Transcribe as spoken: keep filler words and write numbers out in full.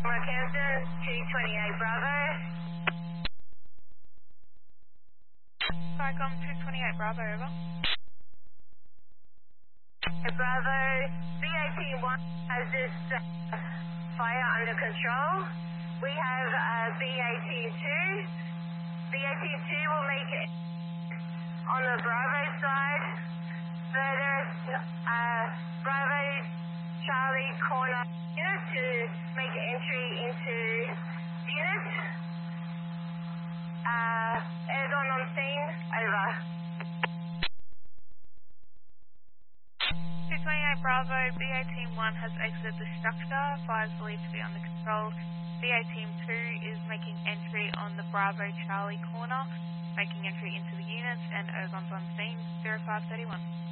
Markham, two twenty-eight Bravo. Cycom two twenty-eight Bravo, over. Bravo, B A T one has this uh, fire under control. We have uh, B A T two. B A T two will make it on the Bravo side. Further, uh, Bravo, Charlie, corner unit to make entry into unit. Uh, Airgun on scene, over. two twenty-eight Bravo, B A Team one has exited the structure. Fire is believed to be under control. B A Team two is making entry on the Bravo Charlie corner, making entry into the units, and Ergon's on scene, zero five three one.